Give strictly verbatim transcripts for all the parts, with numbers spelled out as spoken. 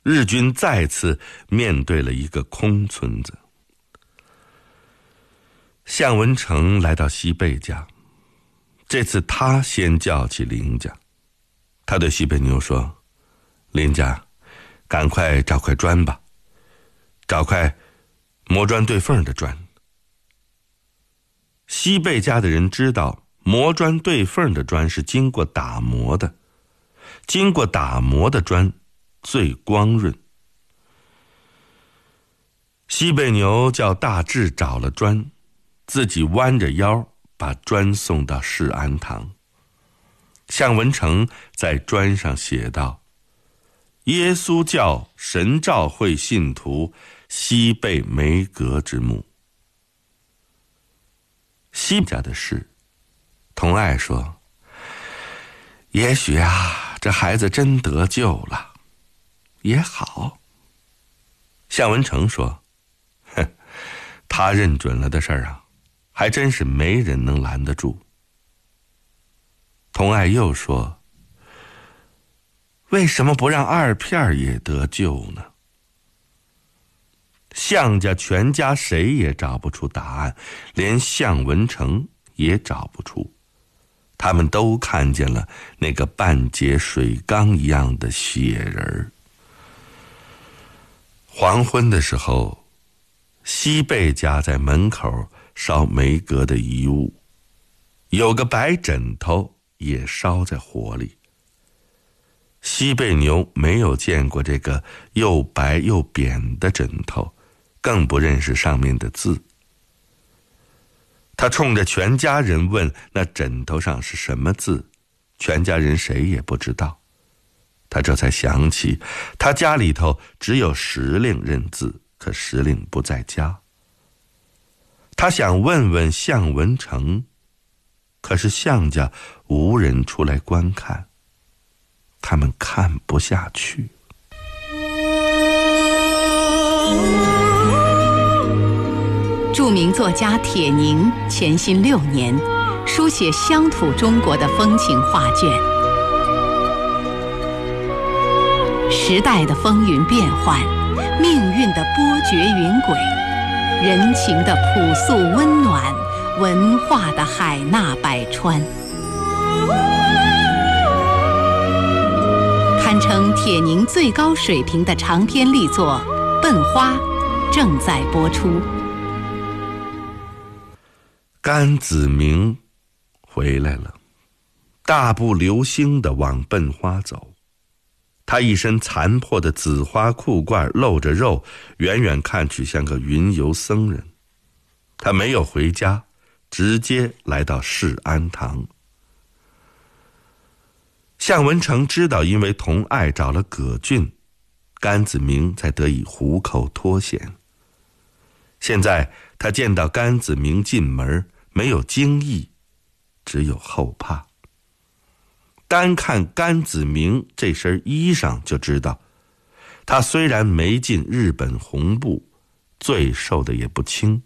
日军再次面对了一个空村子。向文成来到西贝家，这次他先叫起林家。他对西贝牛说：林家，赶快找块砖吧，找块磨砖对缝的砖。西贝家的人知道磨砖对缝的砖是经过打磨的，经过打磨的砖最光润。西贝牛叫大志找了砖，自己弯着腰把砖送到世安堂。向文成在砖上写道：耶稣教神召会信徒西贝梅格之墓。西家的事，童爱说：也许啊，这孩子真得救了，也好。向文成说：哼，他认准了的事儿啊，还真是没人能拦得住。童爱又说：为什么不让二片也得救呢？向家全家谁也找不出答案，连向文成也找不出。他们都看见了那个半截水缸一样的血人儿。黄昏的时候，西贝家在门口烧梅格的遗物，有个白枕头也烧在火里。西贝牛没有见过这个又白又扁的枕头，更不认识上面的字。他冲着全家人问那枕头上是什么字，全家人谁也不知道。他这才想起他家里头只有石令认字，可石令不在家。他想问问向文成，可是向家无人出来观看，他们看不下去。 著名作家铁凝潜心六年，书写乡土中国的风情画卷。时代的风云变幻，命运的波谲云诡，人情的朴素温暖，文化的海纳百川，堪称铁凝最高水平的长篇力作《笨花》正在播出。 甘子明回来了，大步流星地往笨花走。他一身残破的紫花裤褂，露着肉，远远看去像个云游僧人。他没有回家，直接来到世安堂。向文成知道，因为童爱找了葛俊，甘子明才得以虎口脱险。现在他见到甘子明进门，没有惊异，只有后怕。单看甘子明这身衣裳就知道，他虽然没进日本红部，罪受的也不轻。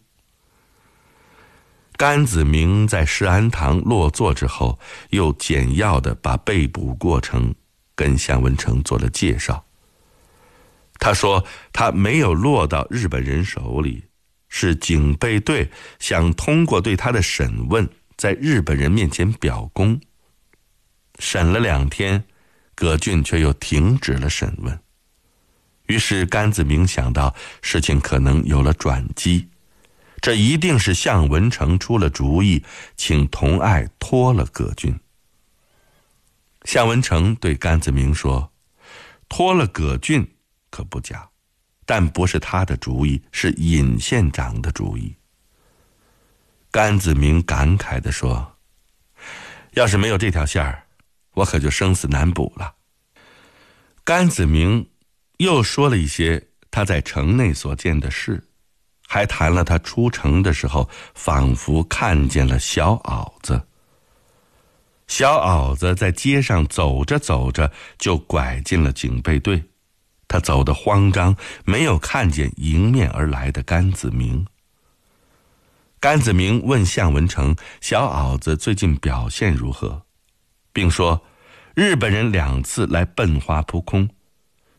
甘子明在世安堂落座之后，又简要地把被捕过程跟向文成做了介绍。他说他没有落到日本人手里，是警备队想通过对他的审问，在日本人面前表功。审了两天，葛俊却又停止了审问。于是甘子明想到事情可能有了转机，这一定是向文成出了主意，请童爱脱了葛俊。向文成对甘子明说，脱了葛俊可不假，但不是他的主意，是尹县长的主意。甘子明感慨地说，要是没有这条线儿，我可就生死难卜了。甘子明又说了一些他在城内所见的事，还谈了他出城的时候仿佛看见了小袄子。小袄子在街上走着走着就拐进了警备队，他走得慌张，没有看见迎面而来的甘子明。甘子明问向文成小袄子最近表现如何，并说日本人两次来笨花扑空，